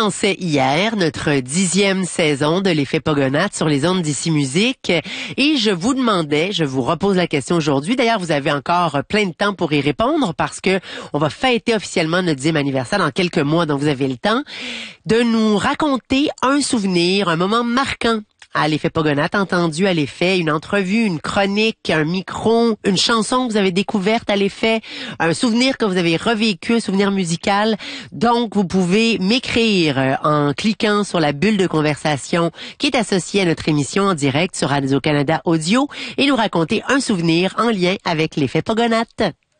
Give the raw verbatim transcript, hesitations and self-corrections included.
lançait hier notre dixième saison de l'effet Pogonates sur les ondes d'Ici Musique et je vous demandais, je vous repose la question aujourd'hui. D'ailleurs, vous avez encore plein de temps pour y répondre parce que on va fêter officiellement notre dixième anniversaire dans quelques mois, donc vous avez le temps de nous raconter un souvenir, un moment marquant à l'effet Pogonates, entendu à l'effet, une entrevue, une chronique, un micro, une chanson que vous avez découverte à l'effet, un souvenir que vous avez revécu, un souvenir musical. Donc, vous pouvez m'écrire en cliquant sur la bulle de conversation qui est associée à notre émission en direct sur Radio-Canada Audio et nous raconter un souvenir en lien avec l'effet Pogonates.